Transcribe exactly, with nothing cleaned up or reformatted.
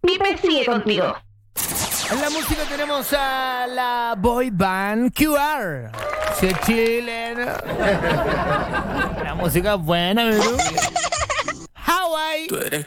Pipe sigue contigo. En la música tenemos a la boy band Q R. Se chileno. La música es buena, ¿verdad? Hawaii.